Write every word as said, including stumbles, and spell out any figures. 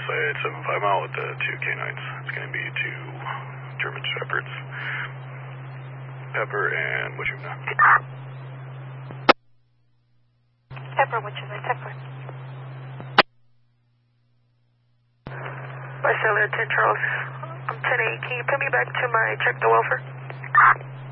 site seven five mile with the two canines. It's going to be two German Shepherds. Pepper and Wachuma. Pepper, Wachuma, Pepper. Marcelo, ten Charles. I'm ten eight. Can you put me back to my check the welfare?